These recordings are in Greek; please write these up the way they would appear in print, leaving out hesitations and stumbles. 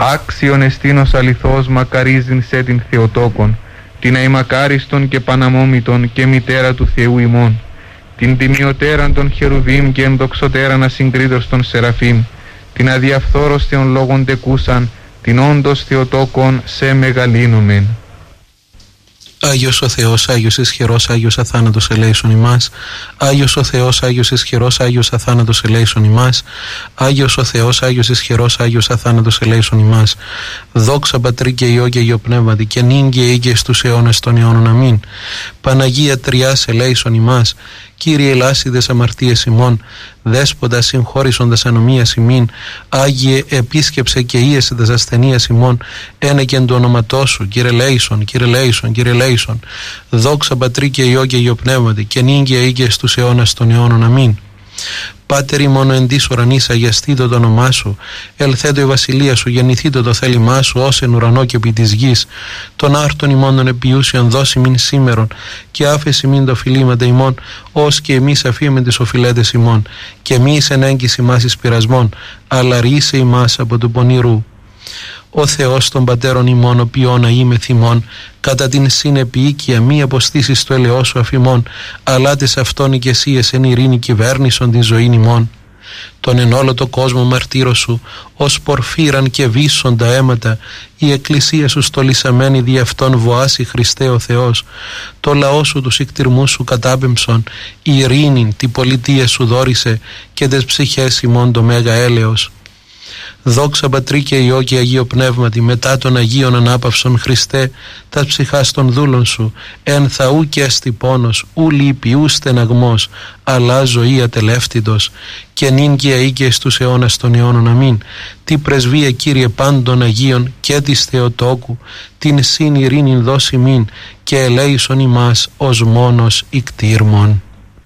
Άξιον εστίνος αληθώς μακαρίζειν σε την Θεοτόκον, την αημακάριστον και παναμόμητον και μητέρα του Θεού ημών, την τιμιωτέραν των χερουβίμ και ενδοξωτέραν ασυγκρίτως των Σεραφείμ, την αδιαφθόρος θεων λόγων τεκούσαν, την όντως Θεοτόκον σε μεγαλύνομεν. Άγιος ο Θεός, Άγιος ισχυρός, Άγιος αθάνατος ελέησον ημάς. Άγιος ο Θεός, Άγιος ισχυρός, Άγιος αθάνατος ελέησον ημάς. Άγιος ο Θεός, Άγιος ισχυρός, Άγιος αθάνατος ελέησον ημάς. Δόξα Πατρί και Υιό και Υιό Πνεύματι, και νυν και ή και στους αιώνας των αιώνων. Αμήν. Παναγία Τριάς ελέησον ημάς. Κύριε ελάσιδες αμαρτίες ημών, Δέσποτα συγχώρησοντας ανομίας ημίν, Άγιε επίσκεψε και ίεσε τας ασθενείας ημών, ένεκεν το όνοματό σου, Κύριε λέησον, Κύριε λέησον, Κύριε λέησον. Δόξα Πατρί και Υιό και Υιό Πνεύματι, και νυν και ή και στους αιώνας των αιώνων. Αμήν. Πάτερ ημών εν της ουρανής, αγιαστήτω το όνομά σου, ελθέτω η βασιλεία σου, γεννηθήτω το θέλημά σου, ως εν ουρανό και επί της γης. Τον άρτον ημών των επιούσιων δώσει μην σήμερον, και άφεση μην το φιλήματα ημών, ως και εμείς αφίεμεν τις οφειλέτες ημών, και μη εις εν έγκυση μας εις πειρασμών, αλλά ρίσε ημάς από του πονηρού. Ο Θεός των πατέρων ημών, ο ποιόν αείμαι θυμών, κατά την συνεπιοίκεια μη αποστήσεις το ελαιό σου αφημών, αλλά τες αυτόν οικεσίες εν ειρήνη κυβέρνησον την ζωήν ημών. Τον εν όλο το κόσμο μαρτύρω σου, ως πορφύραν και βύσσοντα αίματα, η εκκλησία σου στολισαμένη δι' αυτόν βοάσει Χριστέ ο Θεός. Το λαό σου τους ικτυρμούς σου κατάπεμψον, η ειρήνη τη πολιτεία σου δόρισε, και τες ψυχές ημών το μέγα έλεος. Δόξα Πατρί και Υιό και Αγίο Πνεύματι, μετά των Αγίων ανάπαυσον Χριστέ, τα ψυχάς των δούλων σου, εν θα ου και έστι πόνος, ου λύπη, ου στεναγμός, αλλά ζωή ατελεύτητος, και νυν και αεί και στους αιώνας των αιώνων. Αμήν. Τι πρεσβεία Κύριε πάντων Αγίων και της Θεοτόκου, την συν ειρήνην δώσει μην, και ελέησον ημάς ως μόνος ικτήρμον.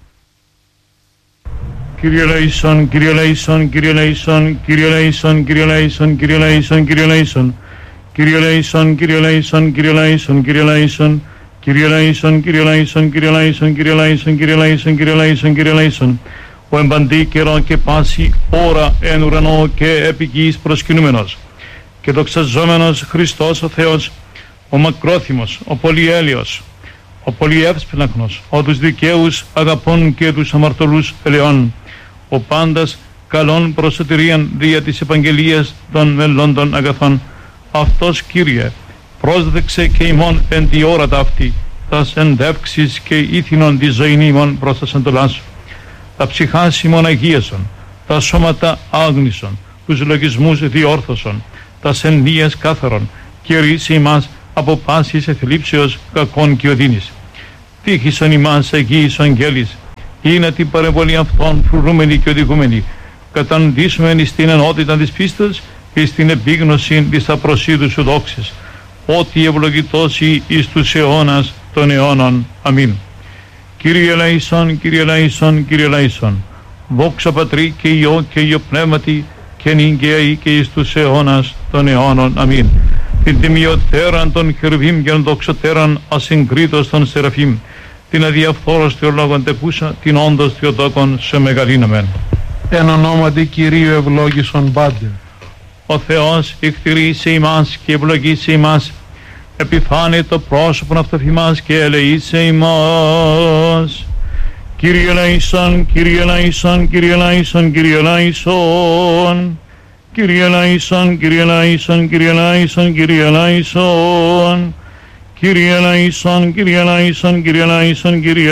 Kyrie eleison, Kyrie eleison, Kyrie eleison, Kyrie eleison, Kyrie eleison, Kyrie eleison, Kyrie eleison, Kyrie eleison, Kyrie eleison, Kyrie eleison, Kyrie eleison, Kyrie eleison, Kyrie eleison, Kyrie eleison, Kyrie eleison, Kyrie eleison, Kyrie eleison, Kyrie eleison. Ο εμπαντή καιρό και πάση ώρα εν ουρανό και επί γης προσκυνούμενος, και δοξαζόμενος Χριστός ο Θεός, ο μακρόθυμος, ο πολυέλεος, ο πολυεύσπλαχνος, ο τους δικαίους αγαπών και τους αμαρτωλούς ελεών, ο πάντας καλών προσωτηρίαν δια της επαγγελίας των μελλόντων αγαθών. Αυτός, Κύριε, πρόσδεξε και ημών εν τη ώρα ταύτη, τας εντεύξεις και ήθινον τη ζωήν ημών προς τα σαντολά σου. Τα ψυχάς ημών αγίασον, τα σώματα άγνησον, τους λογισμούς διόρθωσον, τα εννίας κάθαρον, και ρίσε ημάς από πάσης εθλίψεως κακών και οδύνης. Τύχησον ημάς Αγίης Αγγέλης, είναι την παρεμβολή αυτών φρουρούμενη και οδηγούμενη, καταντήσουμε στην ενότητα της πίστας και στην επίγνωση της απροσίδου σου δόξης, ότι ευλογητώσει εις τους αιώνας των αιώνων. Αμήν. Κύριε ελέησον, Κύριε ελέησον, Κύριε ελέησον. Δόξα Πατρί και Υιό και Υιό Πνεύματι, και νυν και αεί και εις τους αιώνας των αιώνων. Αμήν. Την τιμιωτέραν των χερουβίμ και ενδοξωτέραν ασυγκρίτως των Σεραφείμ, την αδιαφθόρος θεολόγων τεκούσα, την όντως Θεοτόκον σε μεγαλύνομεν. Εν ονόματι Κυρίου ευλόγησον πάντε. Ο Θεός εκτηρήσε ημάς και ευλογήσε ημάς, επιφάνε το πρόσωπον αυτοθυμάς και ελεήσε ημάς. Κύριε ελέησον, Κύριε ελέησον, Κύριε ελέησον, Κύριε ελέησον. Kyrie eleison, Kyrie eleison, Kyrie eleison, Kyrie eleison. Kyrie eleison, Kyrie eleison, Kyrie eleison, Kyrie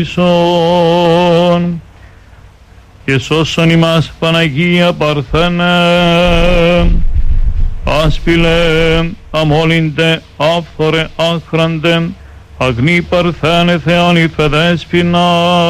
eleison. Και σώσον ημάς Παναγία Παρθένε, άσπηλε, αμόλυντε, άφθορε, άχραντε, αγνή Παρθένε Θεόν υφεδέσποινα,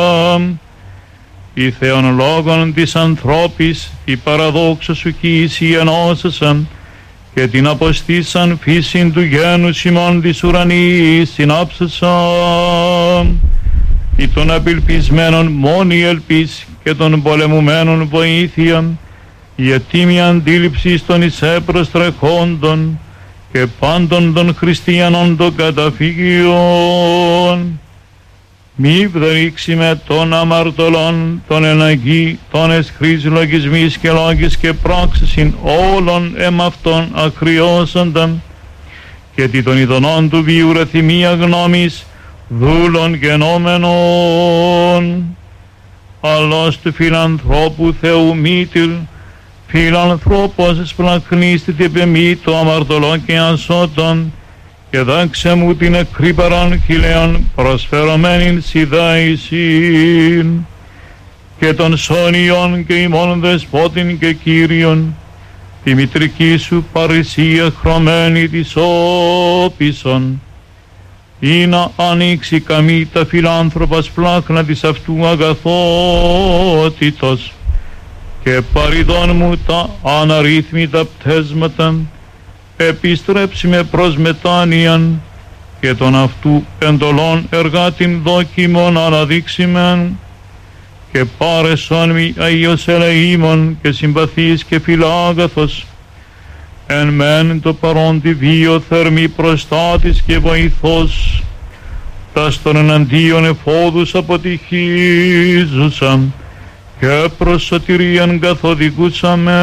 η Θεόν λόγων της ανθρώπης, η παραδόξα σου κοίηση ενώσασαν, και την αποστήσαν φύσιν του γένους ημών της ουρανής συνάψασαν, ή των απελπισμένων μόνη ελπίς και των πολεμουμένων βοήθεια, η ετοίμη αντίληψη των εισέ προστρεχόντων και πάντων των χριστιανών των καταφύγιων. μη βδρίξιμε των αμαρτωλών, των εναγεί, των εσχρής λογισμής και λόγης και πράξησιν όλων εμαυτών ακριώσονταν, και τι των ειδονών του βίου ρεθυμία γνώμης, δούλων γενόμενων, αλλός του φιλανθρώπου Θεού μήτηρ, φιλανθρώπος εσπλαχνίστητη επεμή το αμαρτωλό και ασώτων, και δάξε μου την εκρύπαραν χιλέων προσφερωμένην σιδάησιν, και των σόνιων και ημών δεσπότην και Κύριον, τη μητρική σου παρησία χρωμένη της όπισον, ή να ανοίξει καμή τα φιλάνθρωπα σπλάχνα της αυτού αγαθότητος, και παριδών μου τα αναρρύθμιτα πτέσματα, επιστρέψει με προς μετάνοιαν, και τον αυτού εντολών εργάτην δόκιμον αναδείξημεν, και πάρεσον μη Αγίος ελεήμων και συμπαθής και φιλάγαθος, εν μεν το παρόν τη βίο θερμή προστάτης και βοηθός, τας των εναντίον εφόδους αποτυχίζουσαν, και προς σωτηρίαν καθοδηγούσαμε,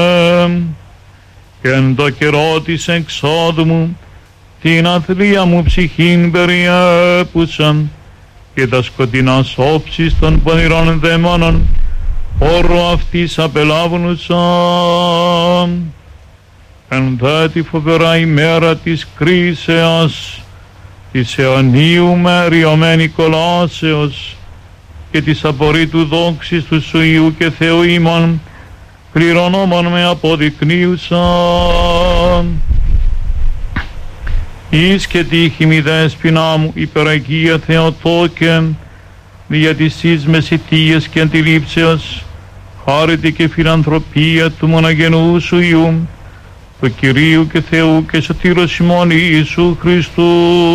και εν το καιρό της εξόδου μου την αθλία μου ψυχήν περιέπουσαν, και τα σκοτεινά όψεις των πονηρών δαίμονων όρο αυτής απελάβουνουσαν. Εν δε τη φοβερά ημέρα της κρίσεως, της αιωνίου μεριωμένη κολάσεως, και της απορρίτου δόξης του σου Υιού και Θεού ημών κληρονόμων με αποδεικνύουσαν. Εις και τύχη μη δέσποινά μου υπεραγία Θεοτόκε, δια της εις μεσητείας και αντιλήψεως, χάρητη και φιλανθρωπία του μοναγενού σου Υιού, του Κυρίου και Θεού και σωτήρος ημών Ιησού Χριστού,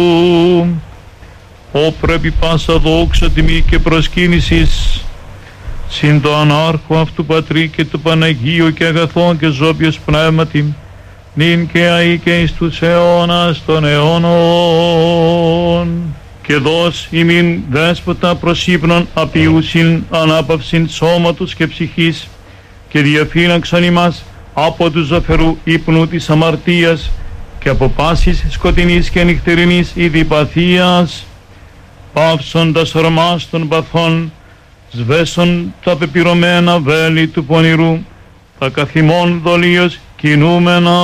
ο πρέπει πάσα δόξα τιμή και προσκύνησης συν το ανάρχο αυτού Πατρί και του Παναγίου και αγαθόν και ζώπιος πνεύματι, νυν και αεί και εις τους αιώνας των αιώνων. Και δώσ' ημίν δέσποτα προς ύπνον απειούσιν ανάπαυσιν σώματος και ψυχής, και διαφύλαξαν ημάς από του ζωφερού ύπνου της αμαρτίας και από πάσης σκοτεινής και νυχτερινής ειδιπαθίας, πάυσοντας ορμάς των παθών, σβέσον τα πεπυρωμένα βέλη του πονηρού, τα καθημών δολίως κινούμενα,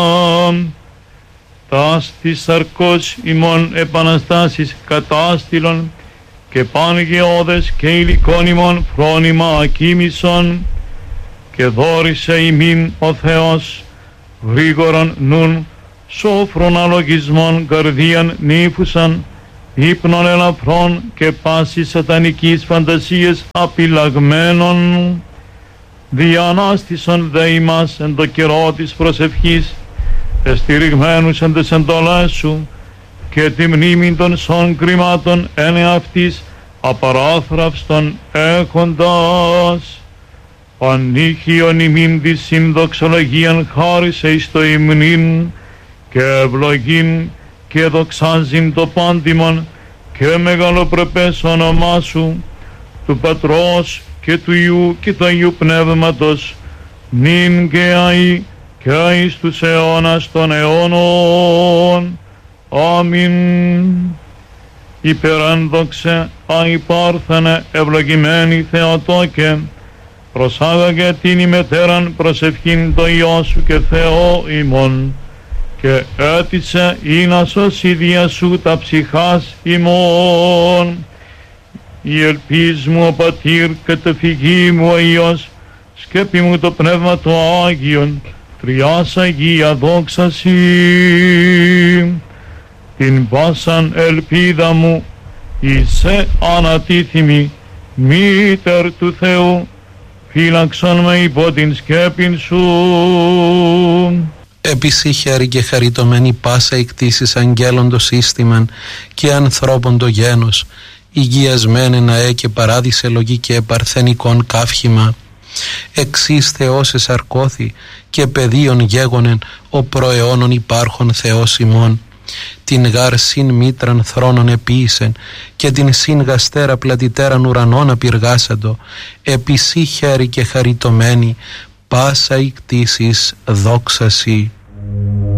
τας της σαρκός ημών επαναστάσεις κατάστηλον, και παν γεώδες και υλικών ημών φρόνημα ακίμησον, και δόρισε ημίν ο Θεός γρήγορον νουν σόφρον αλογισμών καρδίαν νύφουσαν, ύπνων ελαφρών και πάσης σατανικής φαντασίες απειλαγμένων, διανάστησον δε ημάς εν το καιρό της προσευχής, εστηριγμένους εν τες εντολές σου, και τη μνήμη των σών κρυμάτων εν εαυτής απαράθραυστον έχοντας, ανήχιον ημίν της συνδοξολογίαν χάρισε εις το υμνήν, και ευλογήν και δοξάζειν το πάντιμον και μεγαλοπρεπές όνομά σου, του Πατρός και του Υιού και του Αγίου Πνεύματος, νυν και αεί και εις τους αιώνας των αιώνων. Αμήν. Υπερένδοξε αϊπάρθενε ευλογημένη Θεοτόκε, προσάγαγε την ημετέραν προσευχήν το Υιό σου και Θεό ημών, και έτησε ή να σώσει δια σου τα ψυχάς ημών. Η ελπίς μου ο Πατήρ και το φυγή μου ο Υιός, σκέπη μου το Πνεύμα το Άγιον, τριάς Αγία δόξα Συ. Την πάσαν ελπίδα μου είσαι ανατίθιμη, μήτερ του Θεού, φύλαξον με υπό την σκέπην σου. Επίση χαίρη και χαριτωμένη πάσα εκτίσεις αγγέλων το σύστημαν και ανθρώπων το γένος, υγιασμένε ναέ και παράδεισε λογή και παρθενικών καύχημα. Εξής Θεός εσαρκώθη και παιδίον γέγονεν ο προαιώνων υπάρχων Θεός ημών. την γάρ συν μήτραν θρόνων επίησεν και την συν γαστέρα πλατητέραν ουρανών απειργάσαντο, επί σύ χέρι και χαριτωμένη, πάσα η κτήσης δόξαση.